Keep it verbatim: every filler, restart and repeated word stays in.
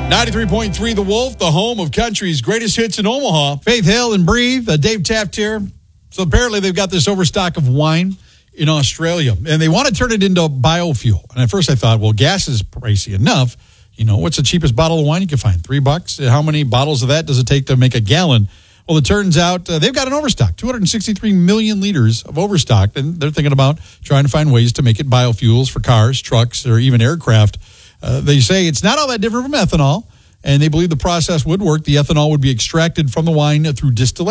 ninety-three point three The Wolf, the home of country's greatest hits in Omaha. Faith Hill and Breathe, uh, Dave Taft here. So apparently they've got this overstock of wine in Australia, and they want to turn it into biofuel. And at first I thought, well, gas is pricey enough. You know, what's the cheapest bottle of wine you can find? Three bucks? How many bottles of that does it take to make a gallon? Well, it turns out uh, they've got an overstock, two hundred sixty-three million liters of overstock, and they're thinking about trying to find ways to make it biofuels for cars, trucks, or even aircraft. Uh, they say it's not all that different from ethanol, and they believe the process would work. The ethanol would be extracted from the wine through distillation.